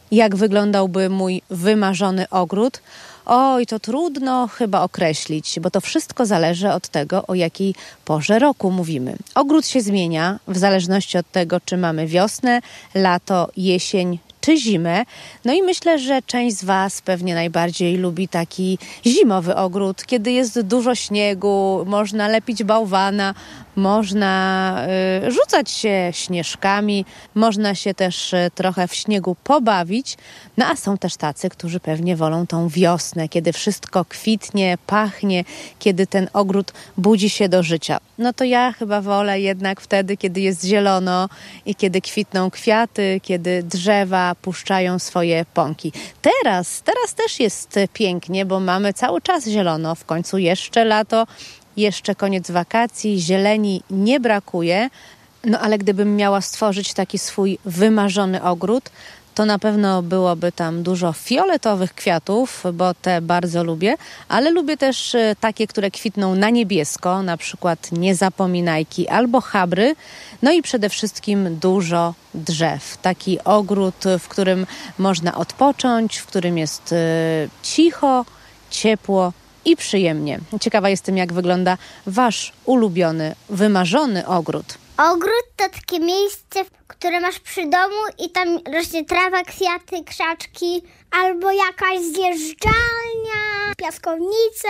Jak wyglądałby mój wymarzony ogród? Oj, to trudno chyba określić, bo to wszystko zależy od tego, o jakiej porze roku mówimy. Ogród się zmienia w zależności od tego, czy mamy wiosnę, lato, jesień czy zimę. No i myślę, że część z Was pewnie najbardziej lubi taki zimowy ogród, kiedy jest dużo śniegu, można lepić bałwana, można rzucać się śnieżkami, można się też trochę w śniegu pobawić. No a są też tacy, którzy pewnie wolą tą wiosnę, kiedy wszystko kwitnie, pachnie, kiedy ten ogród budzi się do życia. No to ja chyba wolę jednak wtedy, kiedy jest zielono i kiedy kwitną kwiaty, kiedy drzewa puszczają swoje pąki. Teraz też jest pięknie, bo mamy cały czas zielono, w końcu jeszcze lato, jeszcze koniec wakacji, zieleni nie brakuje. No ale gdybym miała stworzyć taki swój wymarzony ogród, to na pewno byłoby tam dużo fioletowych kwiatów, bo te bardzo lubię, ale lubię też takie, które kwitną na niebiesko, na przykład niezapominajki albo chabry, no i przede wszystkim dużo drzew. Taki ogród, w którym można odpocząć, w którym jest cicho, ciepło i przyjemnie. Ciekawa jestem, jak wygląda Wasz ulubiony, wymarzony ogród. Ogród to takie miejsce, które masz przy domu i tam rośnie trawa, kwiaty, krzaczki, albo jakaś zjeżdżalnia, piaskownica,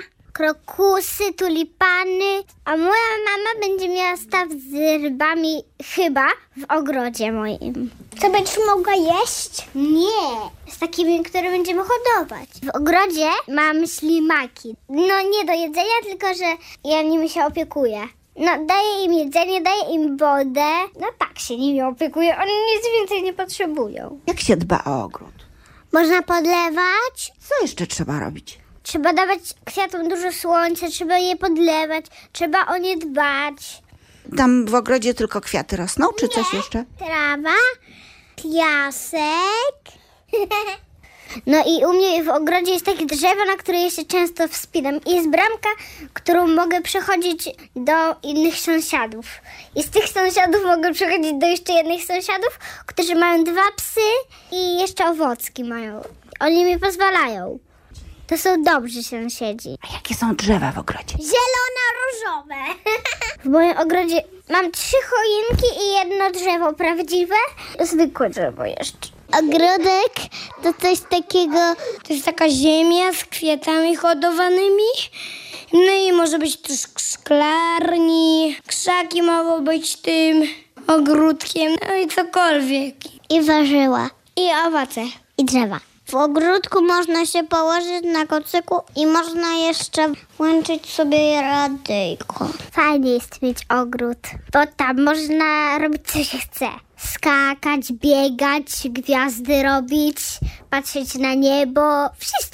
krokusy, tulipany. A moja mama będzie miała staw z rybami chyba w ogrodzie moim. Co będziesz mogła jeść? Nie, z takimi, które będziemy hodować. W ogrodzie mam ślimaki. No nie do jedzenia, tylko że ja nimi się opiekuję. No, daję im jedzenie, daję im wodę. No tak się nimi opiekuję, oni nic więcej nie potrzebują. Jak się dba o ogród? Można podlewać. Co jeszcze trzeba robić? Trzeba dawać kwiatom dużo słońca, trzeba je podlewać, trzeba o nie dbać. Tam w ogrodzie tylko kwiaty rosną, czy coś jeszcze? Trawa, piasek. No i u mnie w ogrodzie jest takie drzewo, na które ja się często wspinam. I jest bramka, którą mogę przechodzić do innych sąsiadów. I z tych sąsiadów mogę przechodzić do jeszcze jednych sąsiadów, którzy mają 2 psy i jeszcze owocki mają. Oni mi pozwalają. To są dobrzy sąsiedzi. A jakie są drzewa w ogrodzie? Zielono-różowe. W moim ogrodzie mam 3 choinki i 1 drzewo prawdziwe. Zwykłe drzewo jeszcze. Ogródek to coś takiego, to jest taka ziemia z kwiatami hodowanymi. No i może być też szklarni, krzaki mogą być tym ogródkiem, no i cokolwiek. I warzyła, i owoce, i drzewa. W ogródku można się położyć na kocyku i można jeszcze włączyć sobie radyjko. Fajnie jest mieć ogród, bo tam można robić co się chce. Skakać, biegać, gwiazdy robić, patrzeć na niebo, wszystko.